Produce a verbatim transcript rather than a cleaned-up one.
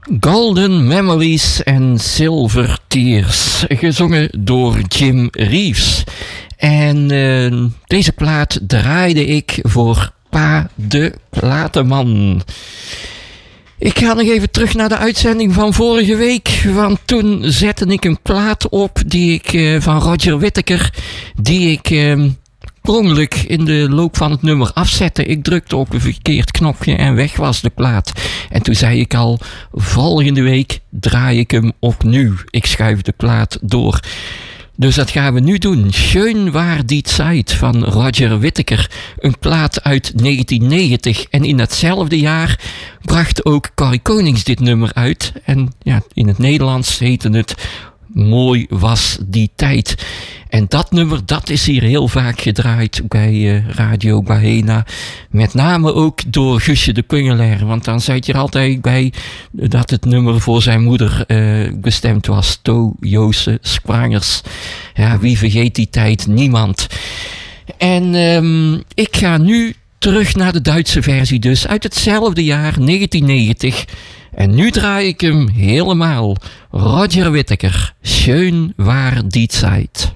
Golden Memories en Silver Tears, gezongen door Jim Reeves. En uh, deze plaat draaide ik voor Pa de Platenman. Ik ga nog even terug naar de uitzending van vorige week, want toen zette ik een plaat op die ik uh, van Roger Whittaker, die ik uh, per ongeluk in de loop van het nummer afzette. Ik drukte op een verkeerd knopje en weg was de plaat. En toen zei ik al, volgende week draai ik hem opnieuw. Ik schuif de plaat door. Dus dat gaan we nu doen. Schön war die Zeit van Roger Whittaker. Een plaat uit negentien negentig. En in datzelfde jaar bracht ook Corrie Konings dit nummer uit. En ja, in het Nederlands heette het Mooi was die tijd. En dat nummer, dat is hier heel vaak gedraaid bij uh, Radio Bahena. Met name ook door Guusje de Pungelaar. Want dan zei je er altijd bij dat het nummer voor zijn moeder uh, bestemd was. To Joose Sprangers. Ja, wie vergeet die tijd? Niemand. En um, ik ga nu terug naar de Duitse versie dus. Uit hetzelfde jaar, negentien negentig. En nu draai ik hem helemaal. Roger Whittaker. Schön war die Zeit.